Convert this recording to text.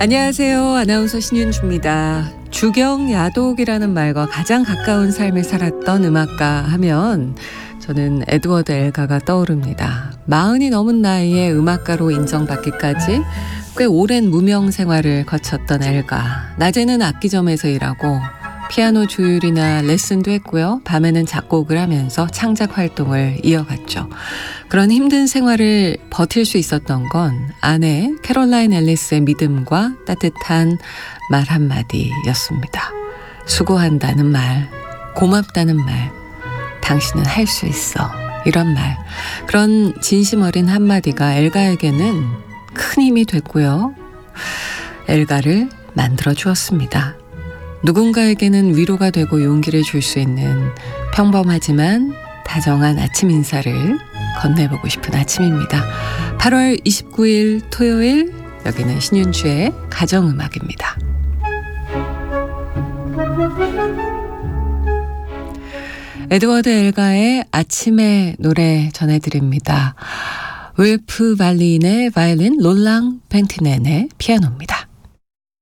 안녕하세요. 아나운서 신윤주입니다. 주경야독이라는 말과 가장 가까운 삶을 살았던 음악가 하면 저는 에드워드 엘가가 떠오릅니다. 40이 넘은 나이에 음악가로 인정받기까지 꽤 오랜 무명 생활을 거쳤던 엘가. 낮에는 악기점에서 일하고 피아노 조율이나 레슨도 했고요. 밤에는 작곡을 하면서 창작 활동을 이어갔죠. 그런 힘든 생활을 버틸 수 있었던 건 아내 캐롤라인 앨리스의 믿음과 따뜻한 말 한마디였습니다. 수고한다는 말, 고맙다는 말, 당신은 할 수 있어. 이런 말, 그런 진심 어린 한마디가 엘가에게는 큰 힘이 됐고요. 엘가를 만들어 주었습니다. 누군가에게는 위로가 되고 용기를 줄 수 있는 평범하지만 다정한 아침 인사를 건네보고 싶은 아침입니다. 8월 29일 토요일, 여기는 신윤주의 가정음악입니다. 에드워드 엘가의 아침의 노래 전해드립니다. 윌프 발린의 바이올린, 롤랑 펜티넨의 피아노입니다.